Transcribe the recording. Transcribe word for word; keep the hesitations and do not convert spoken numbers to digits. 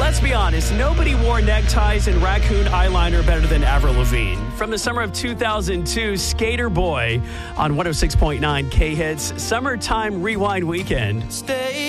let's be honest, nobody wore neckties and raccoon eyeliner better than Avril Lavigne. From the summer of two thousand two, Skater Boy on one oh six point nine K-Hits, Summertime Rewind Weekend. Stay